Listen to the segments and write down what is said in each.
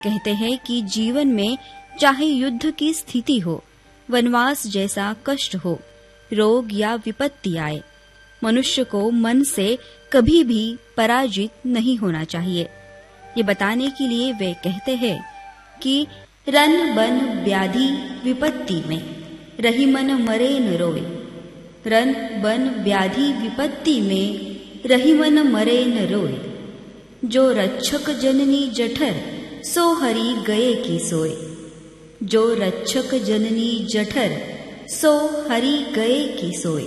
कहते हैं कि जीवन में चाहे युद्ध की स्थिति हो, वनवास जैसा कष्ट हो, रोग या विपत्ति आए, मनुष्य को मन से कभी भी पराजित नहीं होना चाहिए। ये बताने के लिए वे कहते हैं कि रन बन व्याधि विपत्ति में, रही मन मरे न रोए। रन बन व्याधि विपत्ति में, रही मन मरे न रोए। जो रक्षक जननी जठर, सो हरि गए की सोए। जो रक्षक जननी जठर, सो हरि गए की सोए।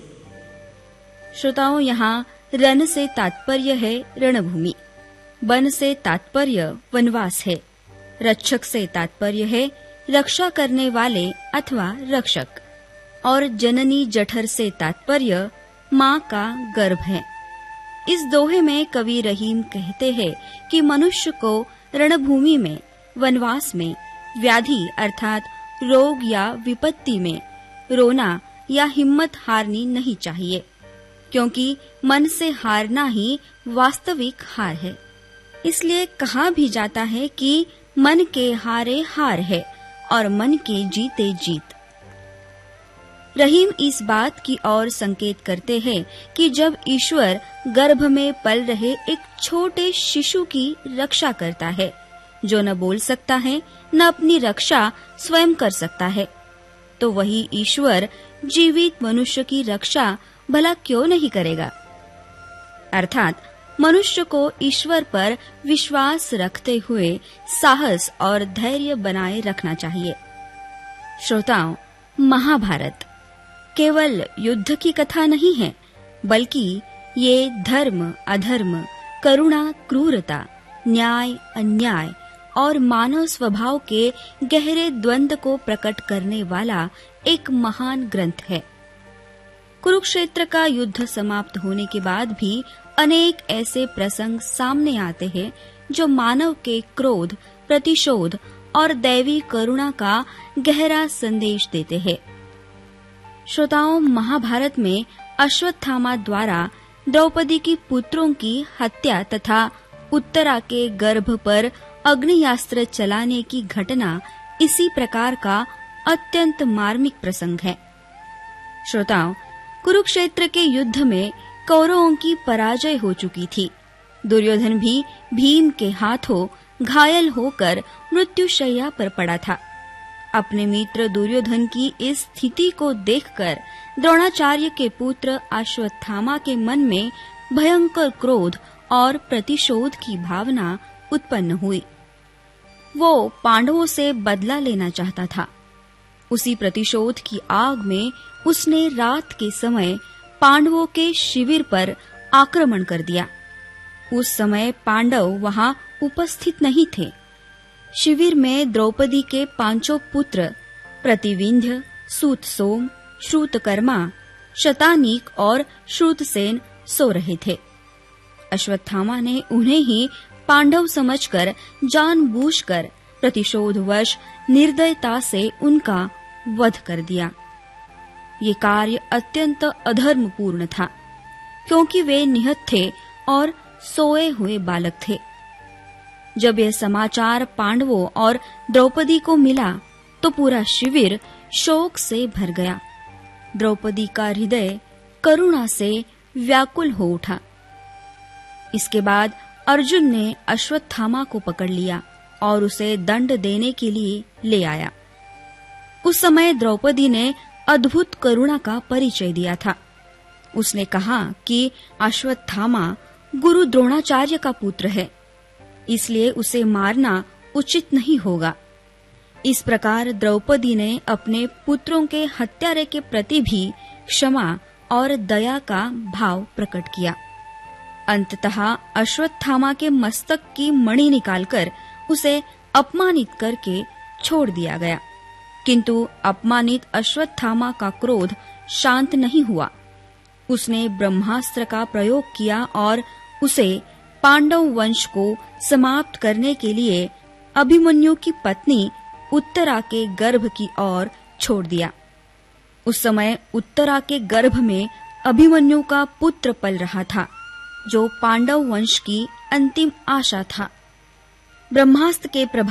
श्रोताओं, यहाँ रन से तात्पर्य है रणभूमि, वन से तात्पर्य वनवास है, रक्षक से तात्पर्य है रक्षा करने वाले अथवा रक्षक, और जननी जठर से तात्पर्य माँ का गर्भ है। इस दोहे में कवि रहीम कहते हैं कि मनुष्य को रणभूमि में, वनवास में, व्याधि अर्थात रोग या विपत्ति में रोना या हिम्मत हारनी नहीं चाहिए, क्योंकि मन से हारना ही वास्तविक हार है। इसलिए कहा भी जाता है कि मन के हारे हार है और मन के जीते जीत। रहीम इस बात की ओर संकेत करते हैं कि जब ईश्वर गर्भ में पल रहे एक छोटे शिशु की रक्षा करता है, जो न बोल सकता है न अपनी रक्षा स्वयं कर सकता है, तो वही ईश्वर जीवित मनुष्य की रक्षा भला क्यों नहीं करेगा। अर्थात मनुष्य को ईश्वर पर विश्वास रखते हुए साहस और धैर्य बनाए रखना चाहिए। श्रोताओं, महाभारत केवल युद्ध की कथा नहीं है, बल्कि ये धर्म अधर्म, करुणा क्रूरता, न्याय अन्याय और मानव स्वभाव के गहरे द्वंद्व को प्रकट करने वाला एक महान ग्रंथ है। कुरुक्षेत्र का युद्ध समाप्त होने के बाद भी अनेक ऐसे प्रसंग सामने आते हैं जो मानव के क्रोध, प्रतिशोध और दैवी करुणा का गहरा संदेश देते हैं। श्रोताओं, महाभारत में अश्वत्थामा द्वारा द्रौपदी की पुत्रों की हत्या तथा उत्तरा के गर्भ पर अग्नियास्त्र चलाने की घटना इसी प्रकार का अत्यंत मार्मिक प्रसंग है। श्रोताओं, कुरुक्षेत्र के युद्ध में कौरवों की पराजय हो चुकी थी। दुर्योधन भी भीम के हाथों घायल होकर मृत्युशैया पर पड़ा था। अपने मित्र दुर्योधन की इस स्थिति को देखकर द्रोणाचार्य के पुत्र अश्वत्थामा के मन में भयंकर क्रोध और प्रतिशोध की भावना उत्पन्न हुई। वो पांडवों से बदला लेना चाहता था। उसी प्रतिशोध की आग में उसने रात के समय पांडवों के शिविर पर आक्रमण कर दिया। उस समय पांडव वहां उपस्थित नहीं थे। शिविर में द्रौपदी के 5 पुत्र प्रतिविंध्य, सूतसोम, श्रुतकर्मा, शतानीक और श्रुतसेन सो रहे थे। अश्वत्थामा ने उन्हें ही पांडव समझकर जानबूझकर प्रतिशोधवश निर्दयता से उनका वध कर दिया। ये कार्य अत्यंत अधर्मपूर्ण था, क्योंकि वे निहत थे और सोए हुए बालक थे। जब यह समाचार पांडवों और द्रौपदी को मिला तो पूरा शिविर शोक से भर गया। द्रौपदी का हृदय करुणा से व्याकुल हो उठा। इसके बाद अर्जुन ने अश्वत्थामा को पकड़ लिया और उसे दंड देने के लिए ले आया। उस समय द्रौपदी ने अद्भुत करुणा का परिचय दिया था। उसने कहा कि अश्वत्थामा गुरु द्रोणाचार्य का पुत्र है, इसलिए उसे मारना उचित नहीं होगा। इस प्रकार द्रौपदी ने अपने पुत्रों के हत्यारे के प्रति भी क्षमा और दया का भाव प्रकट किया। अंततः अश्वत्थामा के मस्तक की मणि निकालकर उसे अपमानित करके छोड़ दिया गया। किंतु अपमानित अश्वत्थामा का क्रोध शांत नहीं हुआ। उसने ब्रह्मास्त्र का प्रयोग किया और उसे पांडव वंश को समाप्त करने के लिए अभिमन्यु की पत्नी उत्तरा के गर्भ की ओर छोड़ दिया। उस समय उत्तरा के गर्भ में अभिमन्यु का पुत्र पल रहा था, जो पांडव वंश की अंतिम आशा था। ब्रह्मास्त्र के प्रभाव